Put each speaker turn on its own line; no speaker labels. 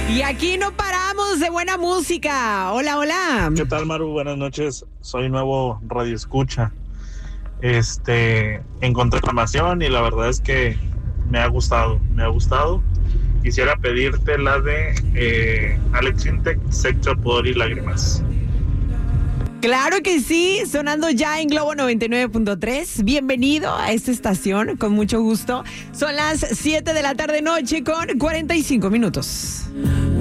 Y aquí no paramos de buena música. Hola, hola.
¿Qué tal, Maru? Buenas noches. Soy nuevo Radio Escucha. Encontré información y la verdad es que me ha gustado. Quisiera pedirte la de Alex Intec, Sexo, Pudor y Lágrimas.
Claro que sí, sonando ya en Globo 99.3. Bienvenido a esta estación, con mucho gusto. Son las 7 de la tarde noche con 45 minutos.